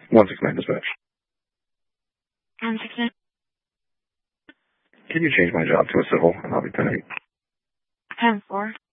169 dispatch. 169. Can you change my job to a civil, and I'll be 10-8. 10-4.